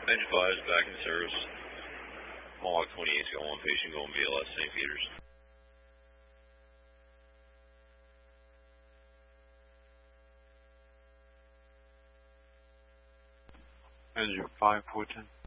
Engine 5 is back in service. Mohawk 28 is going one patient, going BLS St. Peter's. Engine 5, 410.